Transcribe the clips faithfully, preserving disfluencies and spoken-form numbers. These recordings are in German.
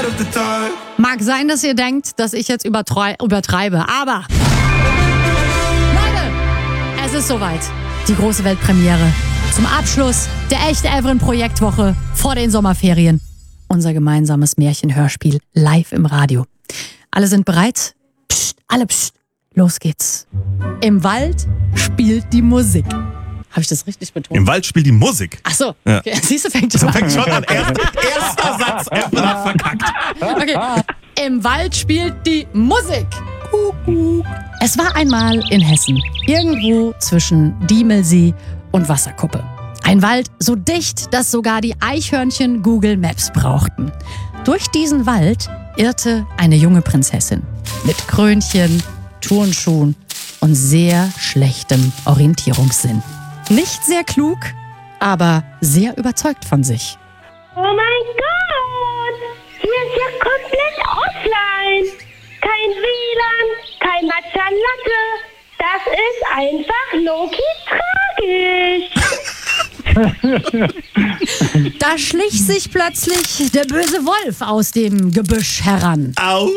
Mag sein, dass ihr denkt, dass ich jetzt übertrei- übertreibe, aber Leute, es ist soweit. Die große Weltpremiere zum Abschluss der echte Everin Projektwoche vor den Sommerferien. Unser gemeinsames Märchenhörspiel live im Radio. Alle sind bereit? Psst, alle psst. Los geht's. Im Wald spielt die Musik. Habe ich das richtig betont? Im Wald spielt die Musik. Ach so. Ja. Okay. Siehst du, fängt schon So an. fängt schon an. Erst, erster Satz, er verkackt. Okay. Im Wald spielt die Musik. Kuckuck. Es war einmal in Hessen, irgendwo zwischen Diemelsee und Wasserkuppe. Ein Wald so dicht, dass sogar die Eichhörnchen Google Maps brauchten. Durch diesen Wald irrte eine junge Prinzessin mit Krönchen, Turnschuhen und sehr schlechtem Orientierungssinn. Nicht sehr klug, aber sehr überzeugt von sich. Oh mein Gott! Hier ist ja komplett offline. Kein W L A N, kein Matcha Latte. Das ist einfach low-key tragisch. Da schlich sich plötzlich der böse Wolf aus dem Gebüsch heran. Au!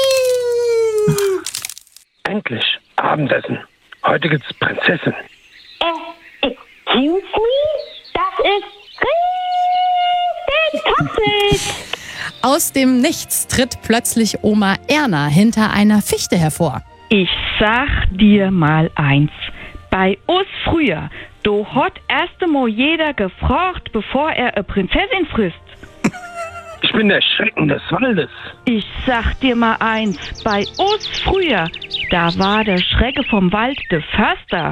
Endlich, Abendessen. Heute gibt's Prinzessin. Äh, excuse me? Das ist richtig toxisch. Aus dem Nichts tritt plötzlich Oma Erna hinter einer Fichte hervor. Ich sag dir mal eins. Bei uns früher, do hat erst einmal jeder gefragt, bevor er eine Prinzessin frisst. Ich bin der Schrecken des Waldes. Ich sag dir mal eins. Bei uns früher, da war der Schrecke vom Wald der Förster.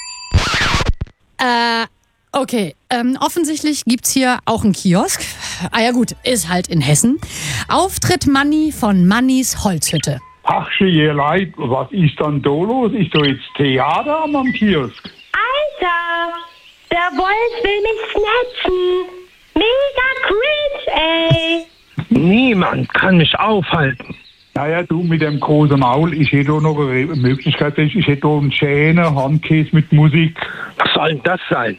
Äh, okay. Ähm, offensichtlich gibt's hier auch einen Kiosk. Ah ja gut, ist halt in Hessen. Auftritt Manni von Mannis Holzhütte. Ach, ihr Leid, was ist dann da los? Ist da jetzt Theater am Kiosk? Alter, der Wolf will mich snatchen. Mega cringe, ey. Niemand kann mich aufhalten. Naja, du mit dem großen Maul, ich hätte auch noch eine Möglichkeit, ich hätte auch einen schönen Handkäse mit Musik. Was soll denn das sein?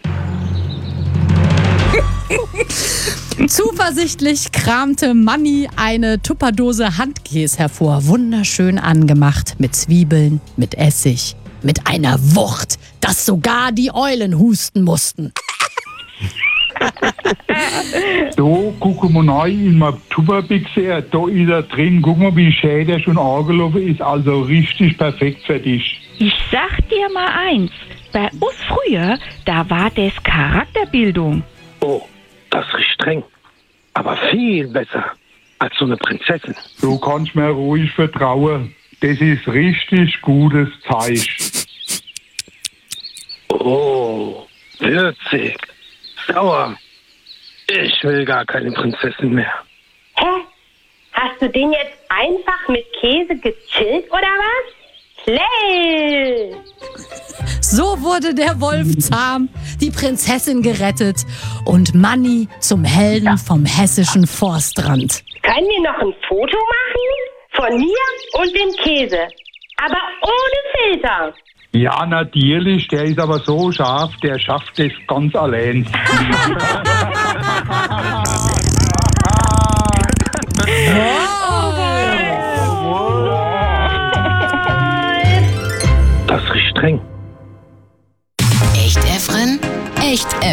Zuversichtlich kramte Manni eine Tupperdose Handkäse hervor. Wunderschön angemacht mit Zwiebeln, mit Essig, mit einer Wucht, dass sogar die Eulen husten mussten. Da gucken wir rein in meine Tupperbixe, da ist er drin. Guck mal, wie schön der schon angelaufen ist. Also richtig perfekt für dich. Ich sag dir mal eins. Bei uns früher, da war das Charakterbildung. Oh, das riecht streng. Aber viel besser als so eine Prinzessin. Du kannst mir ruhig vertrauen. Das ist richtig gutes Zeug. Oh, würzig, sauer. Ich will gar keine Prinzessin mehr. Hä? Hast du den jetzt einfach mit Käse gechillt oder was? Slay! So wurde der Wolf zahm, die Prinzessin gerettet und Manni zum Helden vom hessischen Forstrand. Können wir noch ein Foto machen? Von mir und dem Käse. Aber ohne Filter. Ja, natürlich, der ist aber so scharf, der schafft das ganz allein. Das riecht streng. Echt Efren? Echt Efren.